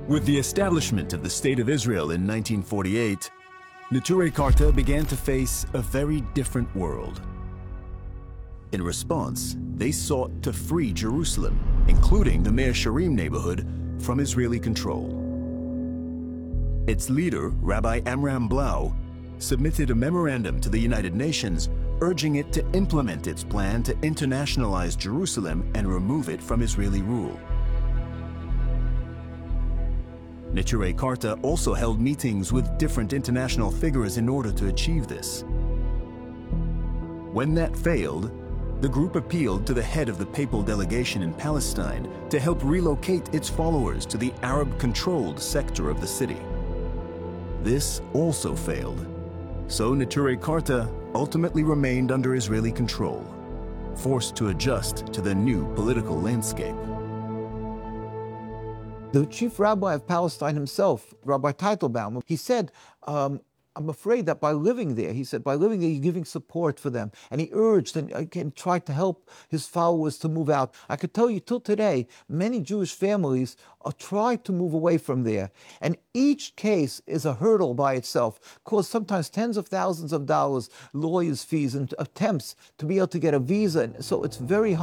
With the establishment of the State of Israel in 1948, Neturei Karta began to face a very different world. In response, they sought to free Jerusalem, including the Mea Shearim neighborhood, from Israeli control. Its leader, Rabbi Amram Blau, submitted a memorandum to the United Nations urging it to implement its plan to internationalize Jerusalem and remove it from Israeli rule. Neturei Karta also held meetings with different international figures in order to achieve this. When that failed, the group appealed to the head of the papal delegation in Palestine to help relocate its followers to the Arab-controlled sector of the city. This also failed, so Neturei Karta ultimately remained under Israeli control, forced to adjust to the new political landscape. The chief rabbi of Palestine himself, Rabbi Teitelbaum, he said, I'm afraid that by living there, he said, by living there, you're giving support for them. And he urged and tried to help his followers to move out. I could tell you till today, many Jewish families are trying to move away from there. And each case is a hurdle by itself, costs sometimes tens of thousands of dollars, lawyers' fees, and attempts to be able to get a visa. And so it's very hard.